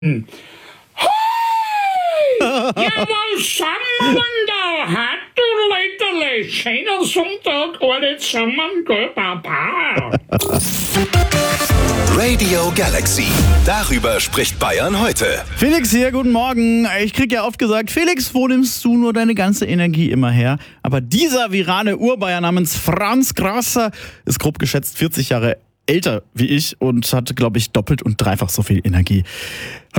Hej! Jawohl, sammen der har du lidt senere Sonntag og lidt sammen godt Papa. Radio Galaxy. Darüber spricht Bayern heute. Felix hier, guten Morgen. Ich krieg ja oft gesagt, Felix, wo nimmst du nur deine ganze Energie immer her? Aber dieser virale Urbayer namens Franz Grasser ist grob geschätzt 40 Jahre älter wie ich und hat, glaube ich, doppelt und dreifach so viel Energie.